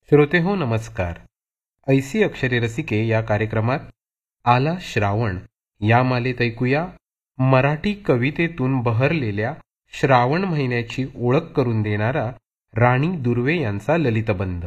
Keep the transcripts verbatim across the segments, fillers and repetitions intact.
श्रोते हो नमस्कार. ऐसी अक्षरे रसिके या कार्यक्रमात आला श्रावण या मालेत ऐकूया मराठी कवितेतून बहरलेल्या श्रावण महिन्याची ओळख करून देणारा राणी दुर्वे यांचा ललितबंध.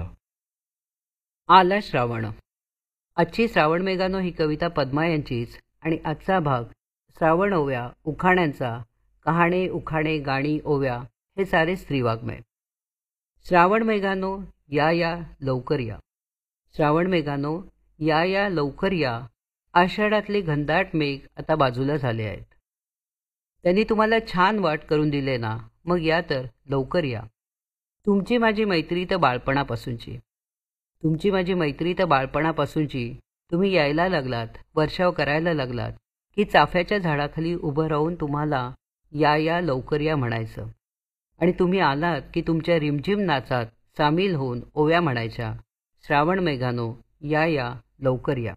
आला श्रावण. आजची श्रावण मेघानो ही कविता पद्मा यांचीच आणि आजचा भाग श्रावण ओव्या, उखाण्यांचा, कहाणे उखाणे गाणी ओव्या हे सारे स्त्रीवाङ्मय. श्रावण मेघानो या या लवकर या. श्रावण मेघानो या या लवकर या. आषाढातले घनदाट मेघ आता बाजूला झाले आहेत. त्यांनी तुम्हाला छान वाट करून दिले ना, मग या तर लवकर या. तुमची माझी मैत्री तर बाळपणापासूनची तुमची माझी मैत्री तर बाळपणापासूनची तुम्ही यायला लागलात, वर्षाव करायला लागलात की चाफ्याच्या झाडाखाली उभं राहून तुम्हाला या या लवकर या म्हणायचं. आणि तुम्ही आलात की तुमच्या रिमझिम नाचात सामील होऊन ओव्या म्हणायच्या. श्रावण मेघानो या या लवकर या.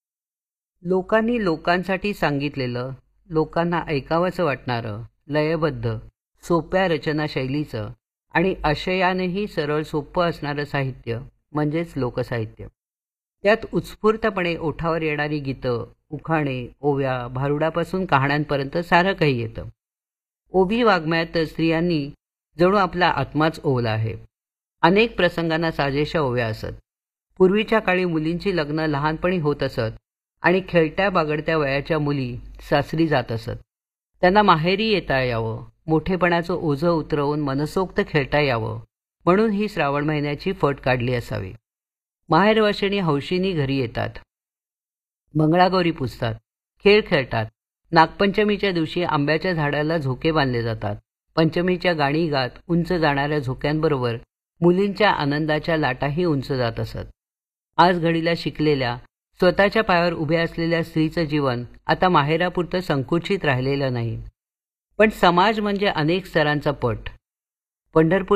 लोकांनी लोकांसाठी सांगितलेलं, लोकांना ऐकावंसं वाटणारं, लयबद्ध सोप्या रचना शैलीचं आणि आशयानेही सरळ सोपं असणारं साहित्य म्हणजेच लोकसाहित्य. त्यात उत्स्फूर्तपणे ओठावर येणारी गीतं, उखाणे, ओव्या, भारुडापासून कहाण्यांपर्यंत सारं काही येतं. ओवी वाङ्मयात स्त्रियांनी जणू आपला आत्माच ओवला आहे. अनेक प्रसंगांना साजेशा ओव्या असत. पूर्वीच्या काळी मुलींची लग्न लहानपणी होत असत आणि खेळत्या बागडत्या वयाच्या मुली सासरी जात असत. त्यांना माहेरी येता यावं, मोठेपणाचं ओझं उतरवून मनसोक्त खेळता यावं म्हणून ही श्रावण महिन्याची फट काढली असावी. माहेरवाशिणी हौशीनी घरी येतात, मंगळागौरी पुजतात, खेळ खेळतात. नागपंचमीच्या दिवशी आंब्याच्या झाडाला झोके बांधले जातात. पंचमीच्या गाणी गात उंच जाणाऱ्या झोक्यांबरोबर मुलींच्या आनंदाच्या लाटाही उंच जात असत. आज घडीला शिकलेल्या, स्वतःच्या पायावर उभ्या असलेल्या स्त्रीचं जीवन आता माहेरापुरतं संकुचित राहिलेलं नाही. पण समाज म्हणजे अनेक स्तरांचा पट. पंढरपूर